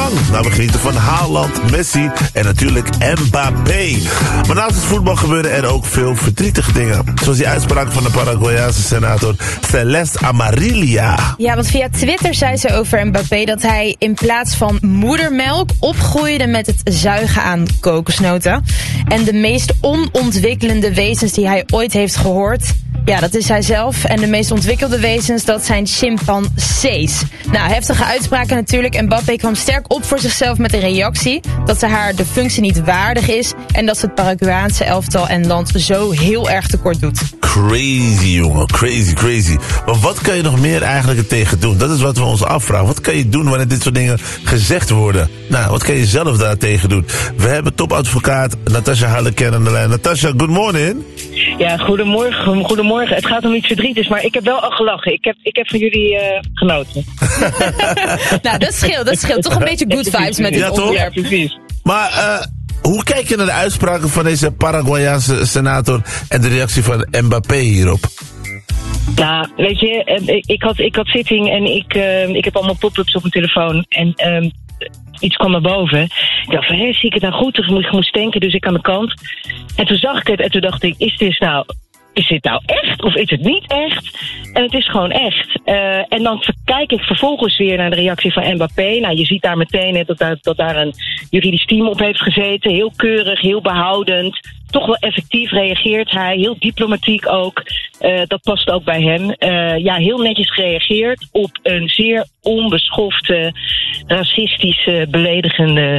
lang. Nou, we genieten van Haaland, Messi en natuurlijk Mbappé. Maar naast het voetbal gebeuren er ook veel verdrietige dingen. Zoals die uitspraak van de Paraguayaanse senator Celeste Amarilla. Ja, want via Twitter zei ze over Mbappé dat hij in plaats van moedermelk opgroeide met het zuigen aan kokosnoten. En de meest onontwikkelende wezens die hij ooit heeft gehoord, ja, dat is hij zelf. En de meest ontwikkelde wezens, dat zijn chimpansees. Nou, heftige uitspraken natuurlijk. Mbappé kwam sterk op voor zichzelf met een reactie dat ze haar de functie niet waardig is en dat ze het Paraguayaanse elftal en land zo heel erg tekort doet. Crazy, jongen. Crazy. Maar wat kan je nog meer eigenlijk er tegen doen? Dat is wat we ons afvragen. Wat kan je doen wanneer dit soort dingen gezegd worden? Nou, wat kan je zelf daar tegen doen? We hebben topadvocaat Natasha Harleken aan de lijn. Natasha, good morning. Ja, goedemorgen. Het gaat om iets verdrietigs, maar ik heb wel al gelachen. Ik heb van jullie genoten. Nou, dat scheelt. Toch een beetje good vibes met dit onderwerp. Ja, precies. Maar hoe kijk je naar de uitspraken van deze Paraguayaanse senator en de reactie van Mbappé hierop? Nou, weet je, ik had zitting en ik heb allemaal pop-ups op mijn telefoon en iets kwam naar boven. Ik dacht van, zie ik het nou goed? Of ik moest denken, dus ik aan de kant. En toen zag ik het en toen dacht ik, is dit nou echt of is het niet echt? En het is gewoon echt. En dan kijk ik vervolgens weer naar de reactie van Mbappé. Nou, je ziet daar meteen dat daar een juridisch team op heeft gezeten. Heel keurig, heel behoudend. Toch wel effectief reageert hij. Heel diplomatiek ook. Dat past ook bij hem. Heel netjes gereageerd op een zeer onbeschofte, racistische, beledigende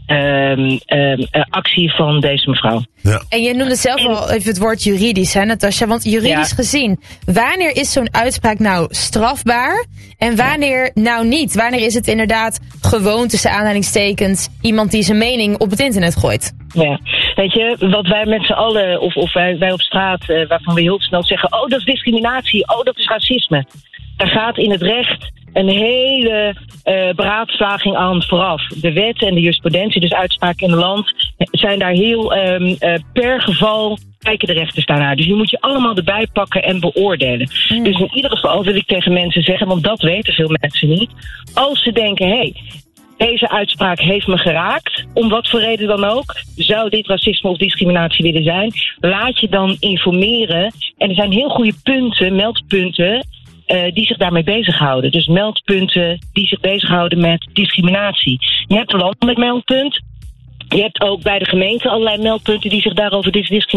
actie van deze mevrouw. Ja. En je noemde zelf al even het woord juridisch, hè, Natasha? Want juridisch gezien, wanneer is zo'n uitspraak nou strafbaar en wanneer nou niet? Wanneer is het inderdaad gewoon tussen aanhalingstekens iemand die zijn mening op het internet gooit? Ja, weet je, wat wij met z'n allen, of wij op straat, waarvan we heel snel zeggen, oh, dat is discriminatie, oh, dat is racisme. Er gaat in het recht een hele beraadslaging aan vooraf. De wet en de jurisprudentie, dus uitspraken in het land, zijn daar heel per geval kijken de rechters daarnaar. Dus die moet je allemaal erbij pakken en beoordelen. Dus in ieder geval wil ik tegen mensen zeggen, want dat weten veel mensen niet. Als ze denken, deze uitspraak heeft me geraakt, om wat voor reden dan ook, zou dit racisme of discriminatie willen zijn, laat je dan informeren. En er zijn heel goede punten, meldpunten, die zich daarmee bezighouden. Dus meldpunten die zich bezighouden met discriminatie. Je hebt een landelijk meldpunt. Je hebt ook bij de gemeente allerlei meldpunten die zich daarover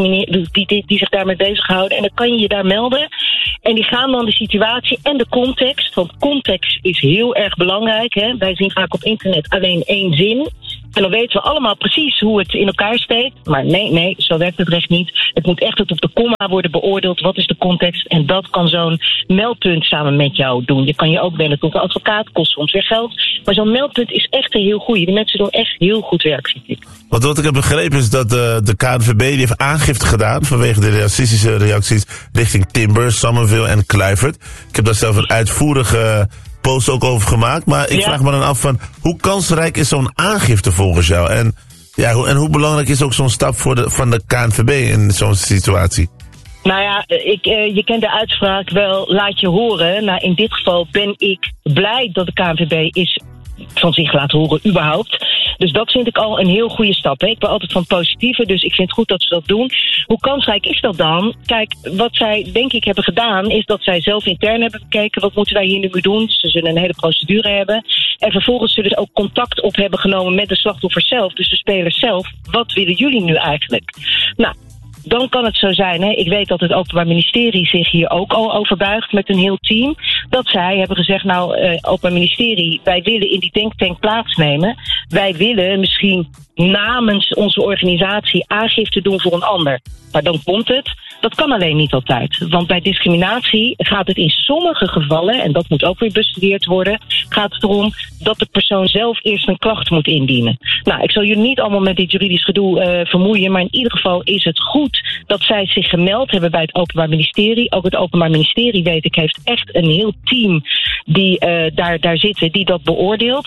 die zich daarmee bezighouden. En dan kan je je daar melden. En die gaan dan de situatie en de context. Want context is heel erg belangrijk. Hè? Wij zien vaak op internet alleen één zin. En dan weten we allemaal precies hoe het in elkaar steekt. Maar nee, zo werkt het recht niet. Het moet echt tot op de komma worden beoordeeld. Wat is de context? En dat kan zo'n meldpunt samen met jou doen. Je kan je ook bellen tot de advocaat. Kost soms weer geld. Maar zo'n meldpunt is echt een heel goeie. Die mensen doen echt heel goed werk, vind ik. Want wat ik heb begrepen is dat de KNVB die heeft aangifte gedaan vanwege de racistische reacties richting Timber, Summerville en Kluivert. Ik heb daar zelf een uitvoerige post ook over gemaakt. Maar ik vraag me dan af van, hoe kansrijk is zo'n aangifte volgens jou? En hoe belangrijk is ook zo'n stap van de KNVB in zo'n situatie? Nou ja, je kent de uitspraak wel, laat je horen. Nou, in dit geval ben ik blij dat de KNVB is van zich laten horen überhaupt. Dus dat vind ik al een heel goede stap. Hè? Ik ben altijd van positieve, dus ik vind het goed dat ze dat doen. Hoe kansrijk is dat dan? Kijk, wat zij denk ik hebben gedaan, is dat zij zelf intern hebben gekeken, wat moeten wij hier nu mee doen? Ze zullen een hele procedure hebben. En vervolgens zullen ze ook contact op hebben genomen met de slachtoffers zelf, dus de spelers zelf. Wat willen jullie nu eigenlijk? Nou, dan kan het zo zijn, ik weet dat het Openbaar Ministerie zich hier ook al over buigt met een heel team, dat zij hebben gezegd, Openbaar Ministerie, wij willen in die denktank plaatsnemen. Wij willen misschien namens onze organisatie aangifte doen voor een ander. Maar dan komt het. Dat kan alleen niet altijd. Want bij discriminatie gaat het in sommige gevallen, en dat moet ook weer bestudeerd worden, gaat het erom dat de persoon zelf eerst een klacht moet indienen. Nou, ik zal jullie niet allemaal met dit juridisch gedoe vermoeien, maar in ieder geval is het goed dat zij zich gemeld hebben bij het Openbaar Ministerie. Ook het Openbaar Ministerie, weet ik, heeft echt een heel team die daar zitten, die dat beoordeelt.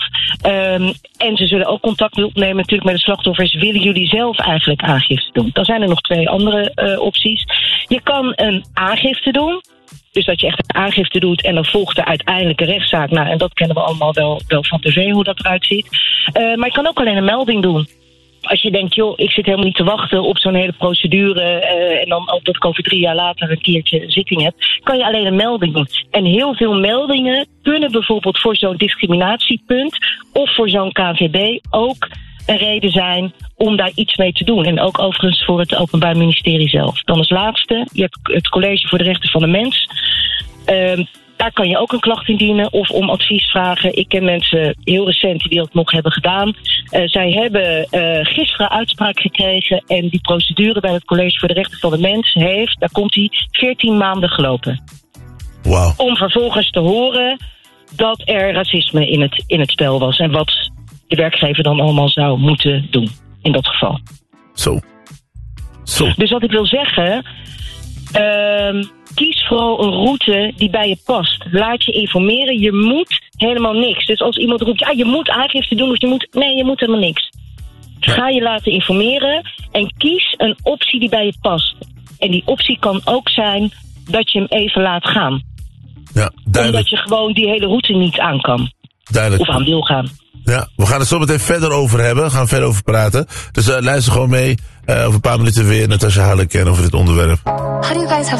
En ze zullen ook contact opnemen natuurlijk met de slachtoffers. Willen jullie zelf eigenlijk aangifte doen? Dan zijn er nog 2 andere opties. Je kan een aangifte doen. Dus dat je echt een aangifte doet en dan volgt de uiteindelijke rechtszaak. Nou, en dat kennen we allemaal wel van tv, hoe dat eruit ziet. Maar je kan ook alleen een melding doen. Als je denkt, joh, ik zit helemaal niet te wachten op zo'n hele procedure en dan ook dat ik over 3 jaar later een keertje een zitting heb, kan je alleen een melding doen. En heel veel meldingen kunnen bijvoorbeeld voor zo'n discriminatiepunt of voor zo'n KNVB ook een reden zijn om daar iets mee te doen. En ook overigens voor het Openbaar Ministerie zelf. Dan als laatste, je hebt het College voor de Rechten van de Mens. Daar kan je ook een klacht indienen of om advies vragen. Ik ken mensen heel recent die dat nog hebben gedaan. Zij hebben gisteren uitspraak gekregen en die procedure bij het College voor de Rechten van de Mens heeft, daar komt hij, 14 maanden gelopen. Wauw. Om vervolgens te horen dat er racisme in het spel was en wat de werkgever dan allemaal zou moeten doen in dat geval. Zo. Dus wat ik wil zeggen, kies vooral een route die bij je past. Laat je informeren. Je moet helemaal niks. Dus als iemand roept, je moet aangifte doen, of je moet helemaal niks. Ga je laten informeren en kies een optie die bij je past. En die optie kan ook zijn dat je hem even laat gaan. Ja, duidelijk. Omdat je gewoon die hele route niet aan kan. Duidelijk. Of aan wil gaan. Ja, we gaan er zo meteen verder over hebben. We gaan verder over praten. Dus luister gewoon mee. Over een paar minuten weer Natasja Harleken over dit onderwerp.